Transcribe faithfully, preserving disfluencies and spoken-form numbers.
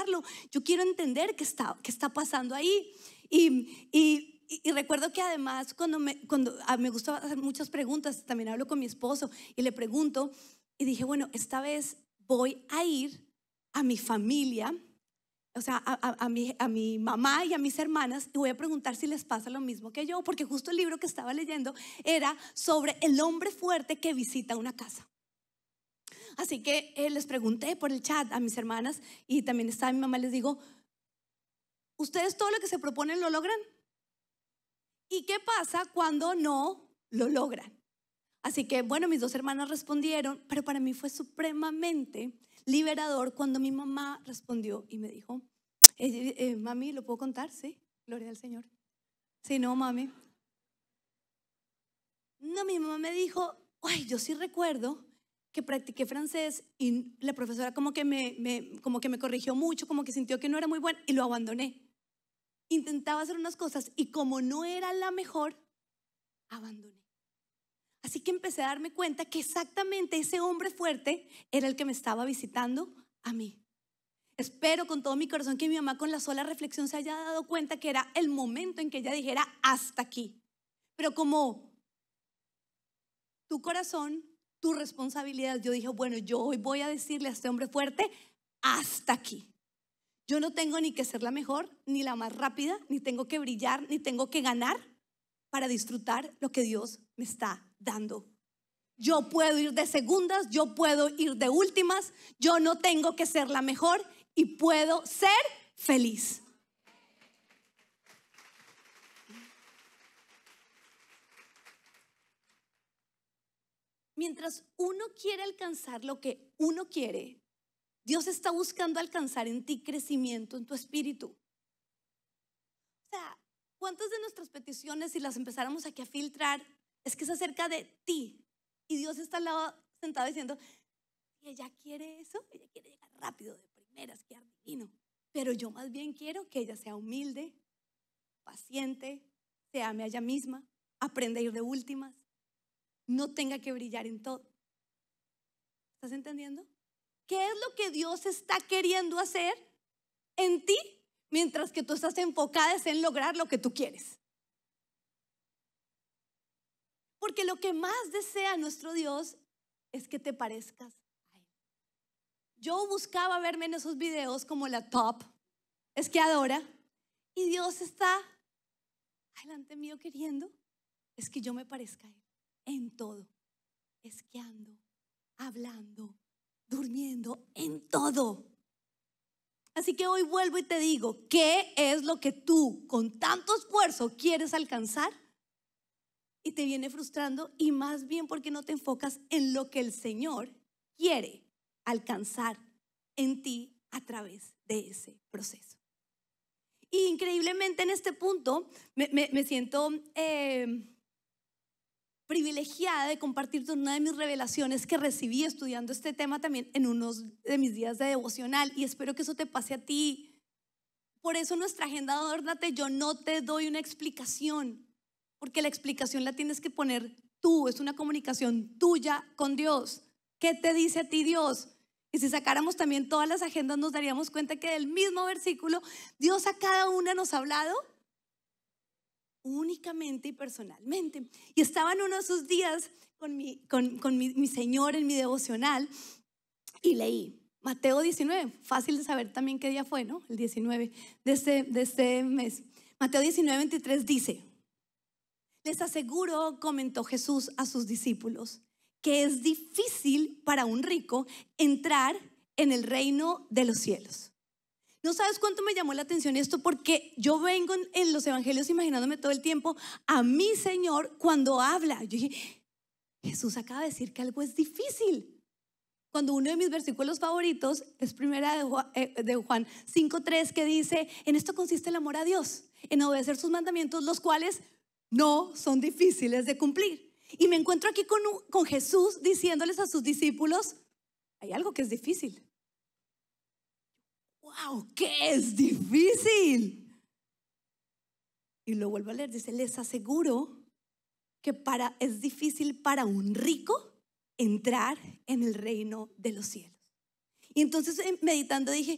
alcanzarlo. Yo quiero entender qué está, qué está pasando ahí. Y, y, y recuerdo que además cuando, me, cuando a, me gusta hacer muchas preguntas, también hablo con mi esposo y le pregunto, y dije, bueno, esta vez voy a ir a mi familia, o sea, a, a, a, mi, a mi mamá y a mis hermanas, y voy a preguntar si les pasa lo mismo que yo, porque justo el libro que estaba leyendo era sobre el hombre fuerte que visita una casa. Así que eh, les pregunté por el chat a mis hermanas, y también estaba mi mamá, les digo, ¿ustedes todo lo que se proponen lo logran? ¿Y qué pasa cuando no lo logran? Así que bueno, mis dos hermanas respondieron, pero para mí fue supremamente liberador cuando mi mamá respondió y me dijo, eh, eh, mami, ¿lo puedo contar? Sí, gloria al Señor. Sí, no, mami. No, mi mamá me dijo, ay, yo sí recuerdo que practiqué francés y la profesora como que me, me, como que me corrigió mucho, como que sintió que no era muy buena y lo abandoné. Intentaba hacer unas cosas y como no era la mejor, abandoné. Así que empecé a darme cuenta que exactamente ese hombre fuerte era el que me estaba visitando a mí. Espero con todo mi corazón que mi mamá con la sola reflexión se haya dado cuenta que era el momento en que ella dijera hasta aquí. Pero como tu corazón, tu responsabilidad, yo dije, bueno, yo hoy voy a decirle a este hombre fuerte hasta aquí. Yo no tengo ni que ser la mejor, ni la más rápida, ni tengo que brillar, ni tengo que ganar para disfrutar lo que Dios me está dando. Yo puedo ir de segundas, yo puedo ir de últimas, yo no tengo que ser la mejor y puedo ser feliz. Mientras uno quiere alcanzar lo que uno quiere, Dios está buscando alcanzar en ti crecimiento en tu espíritu. O sea, ¿cuántas de nuestras peticiones, si las empezáramos aquí a filtrar, es que es acerca de ti? Y Dios está al lado sentado diciendo, y ella quiere eso, ella quiere llegar rápido, de primeras, quedar divino. Pero yo más bien quiero que ella sea humilde, paciente, se ame a ella misma, aprenda a ir de últimas, no tenga que brillar en todo. ¿Estás entendiendo? ¿Qué es lo que Dios está queriendo hacer en ti mientras que tú estás enfocada en lograr lo que tú quieres? Porque lo que más desea nuestro Dios es que te parezcas a Él. Yo buscaba verme en esos videos como la top esquiadora y Dios está delante mío queriendo es que yo me parezca a Él en todo, esquiando, hablando, durmiendo, en todo. Así que hoy vuelvo y te digo, ¿qué es lo que tú con tanto esfuerzo quieres alcanzar? Y te viene frustrando, y más bien porque no te enfocas en lo que el Señor quiere alcanzar en ti a través de ese proceso. Y increíblemente en este punto me, me, me siento eh, privilegiada de compartirte una de mis revelaciones que recibí estudiando este tema también en unos de mis días de devocional, y espero que eso te pase a ti. Por eso nuestra agenda, Adórnate, yo no te doy una explicación, porque la explicación la tienes que poner tú, es una comunicación tuya con Dios. ¿Qué te dice a ti Dios? Y si sacáramos también todas las agendas nos daríamos cuenta que del mismo versículo Dios a cada una nos ha hablado únicamente y personalmente. Y estaba en uno de esos días con, mi, con, con mi, mi Señor en mi devocional y leí Mateo diecinueve, fácil de saber también qué día fue, ¿no? El diecinueve de este, de este mes. Mateo diecinueve, veintitrés dice: les aseguro, comentó Jesús a sus discípulos, que es difícil para un rico entrar en el reino de los cielos. No sabes cuánto me llamó la atención esto, porque yo vengo en, en los evangelios imaginándome todo el tiempo a mi Señor cuando habla. Yo dije, Jesús acaba de decir que algo es difícil. Cuando uno de mis versículos favoritos es primera de Juan, eh, de Juan cinco tres, que dice, en esto consiste el amor a Dios, en obedecer sus mandamientos, los cuales no son difíciles de cumplir. Y me encuentro aquí con, con Jesús diciéndoles a sus discípulos, hay algo que es difícil. ¡Wow! ¿Qué es difícil? Y lo vuelvo a leer, dice, les aseguro que para, es difícil para un rico entrar en el reino de los cielos. Y entonces meditando dije,